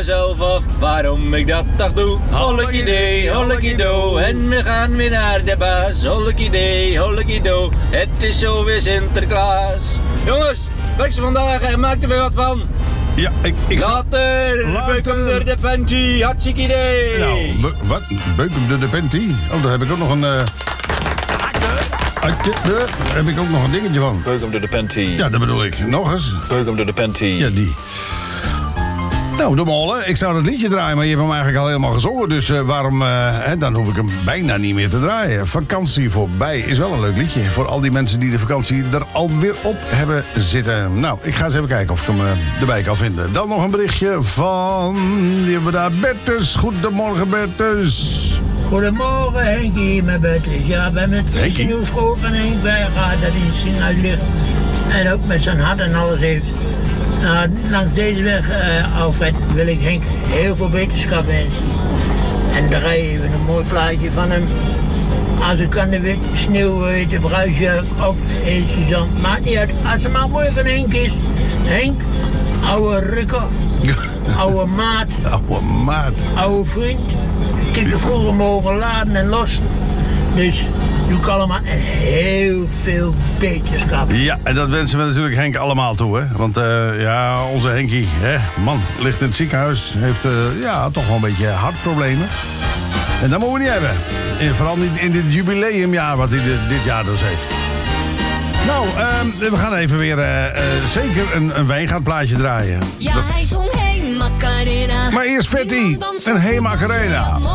mezelf af waarom ik dat toch doe. Hollekido, en we gaan weer naar de baas. Hollekido, het is zo weer Sinterklaas. Jongens, werk ze vandaag en maak er weer wat van. Ja, ik Later, beuk hem door de panty, hartstikke idee. Nou, wat? Beuk hem door de panty? Oh, daar heb ik ook nog een... Daar heb ik ook nog een dingetje van. Beuk hem door de panty. Ja, dat bedoel ik. Nog eens. Beuk hem door de panty. Ja, die. Nou, de molen, ik zou dat liedje draaien, maar je hebt hem eigenlijk al helemaal gezongen. Dus waarom, dan hoef ik hem bijna niet meer te draaien. Vakantie voorbij is wel een leuk liedje. Voor al die mensen die de vakantie er alweer op hebben zitten. Nou, ik ga eens even kijken of ik hem erbij kan vinden. Dan nog een berichtje van... Die hebben we daar. Bertus. Goedemorgen, Bertus. Goedemorgen Henkie, mijn Bertus. Ja, we hebben het frisse nieuws gehoord van Henk Wijngaard dat hij in het ziekenhuis ligt. En ook met zijn hart en alles heeft. Nou, langs deze weg, Alfred, wil ik Henk heel veel beterschap wensen. En daar rij je even een mooi plaatje van hem. Als ik kan de sneeuw, de bruisjurk of Suzanne, maakt niet uit. Als het maar mooi van Henk is. Henk, oude rukker, oude maat. Oude maat. Oude vriend. Ik heb je vroeger mogen laden en lossen. Dus doe ik allemaal heel veel beterschap. Ja, en dat wensen we natuurlijk Henk allemaal toe, hè. Want ja, onze Henkie, hè, man, ligt in het ziekenhuis. Heeft ja, toch wel een beetje hartproblemen. En dat moeten we niet hebben. En vooral niet in dit jubileumjaar wat hij dit jaar dus heeft. Nou, we gaan even weer zeker een Wijngaardplaatje draaien. Ja, hij zong Hey Macarena. Maar eerst Vetti en Hey Macarena.